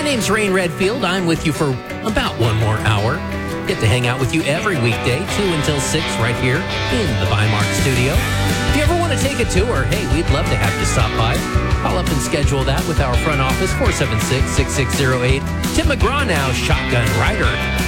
name's Rain Redfield. I'm with you for about one more hour. Get to hang out with you every weekday, 2 until 6, right here in the Bimart studio. If you ever want to take a tour, hey, we'd love to have you stop by. Call up and schedule that with our front office, 476-6608. Tim McGraw now, Shotgun Rider.